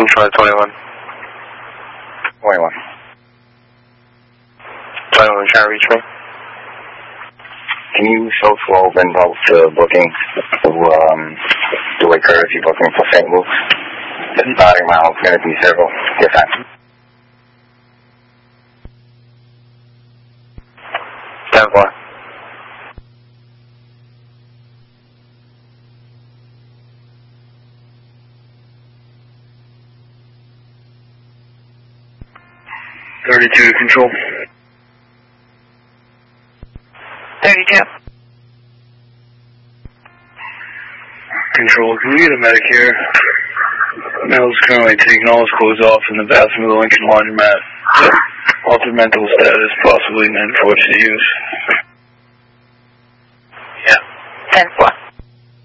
Try 21. 21. 21, try to reach me. Can you show 12 in both the bookings the way courtesy booking for St. Luke's? The starting mile is going to be 0. Yes, sir. Stand by. Control. 32. Control, can we get a medic here? Mel's currently taking all his clothes off in the bathroom of the Lincoln laundromat. Altered mental status, possibly meant for use.